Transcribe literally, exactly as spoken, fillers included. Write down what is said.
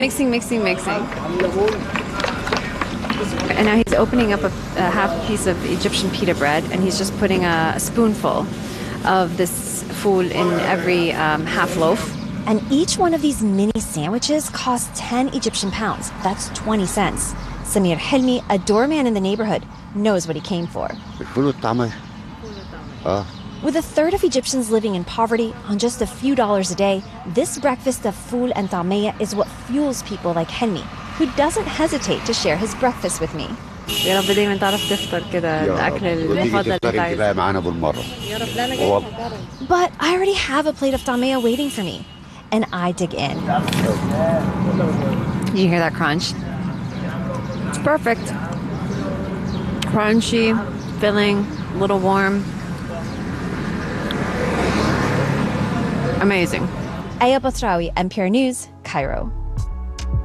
Mixing, mixing, mixing. And now he's opening up a, a half piece of Egyptian pita bread, and he's just putting a, a spoonful of this fool in every um, half loaf. And each one of these mini sandwiches costs ten Egyptian pounds. That's twenty cents. Samir Helmi, a doorman in the neighborhood, knows what he came for. With a third of Egyptians living in poverty on just a few dollars a day, this breakfast of fool and tamaya is what fuels people like Helmi, who doesn't hesitate to share his breakfast with me. يا رب دايما تعرف تفطر كده الأكل المفضل بتاعك. But I already have a plate of tamaya waiting for me, and I dig in. Did you hear that crunch? It's perfect. Crunchy, filling, a little warm. Amazing. Aya Batrawi, N P R News, Cairo.